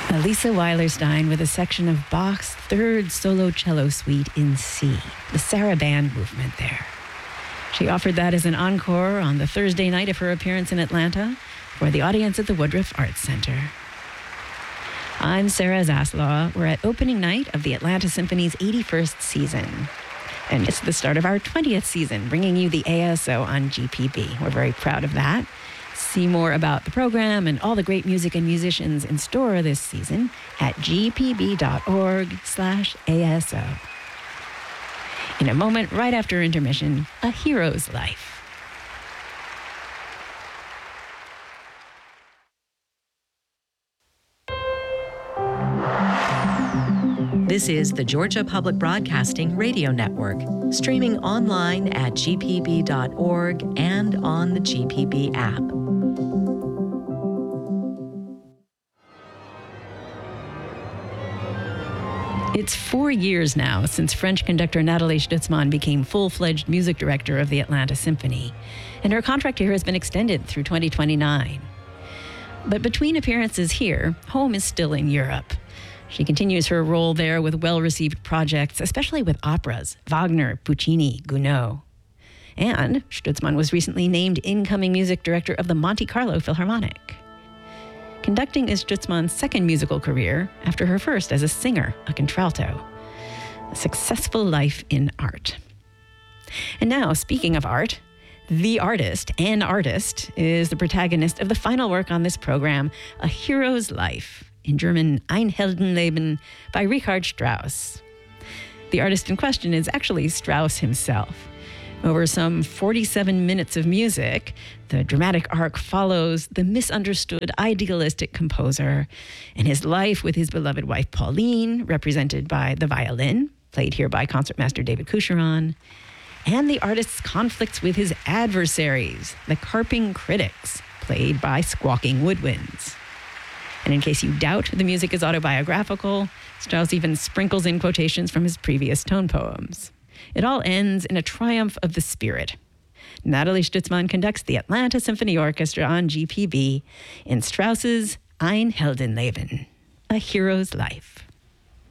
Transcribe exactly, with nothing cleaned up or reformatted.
Elisa Weilerstein with a section of Bach's Third Solo Cello Suite in C, the Sarabande movement there. She offered that as an encore on the Thursday night of her appearance in Atlanta for the audience at the Woodruff Arts Center. I'm Sarah Zaslaw. We're at opening night of the Atlanta Symphony's eighty-first season. And it's the start of our twentieth season, bringing you the A S O on G P B. We're very proud of that. See more about the program and all the great music and musicians in store this season at gpb.org slash ASO. In a moment, right after intermission, A Hero's Life. This is the Georgia Public Broadcasting Radio Network, streaming online at g p b dot org and on the G P B app. It's four years now since French conductor Nathalie Stutzmann became full-fledged music director of the Atlanta Symphony, and her contract here has been extended through twenty twenty-nine. But between appearances here, home is still in Europe. She continues her role there with well-received projects, especially with operas, Wagner, Puccini, Gounod. And Stutzmann was recently named incoming music director of the Monte Carlo Philharmonic. Conducting is Stutzmann's second musical career after her first as a singer, a contralto. A successful life in art. And now, speaking of art, the artist, an artist, is the protagonist of the final work on this program, A Hero's Life, in German Ein Heldenleben, by Richard Strauss. The artist in question is actually Strauss himself. Over some forty-seven minutes of music, the dramatic arc follows the misunderstood idealistic composer and his life with his beloved wife Pauline, represented by the violin, played here by concertmaster David Coucheron, and the artist's conflicts with his adversaries, the carping critics, played by squawking woodwinds. And in case you doubt the music is autobiographical, Strauss even sprinkles in quotations from his previous tone poems. It all ends in a triumph of the spirit. Nathalie Stutzmann conducts the Atlanta Symphony Orchestra on G P B in Strauss's Ein Heldenleben, A Hero's Life.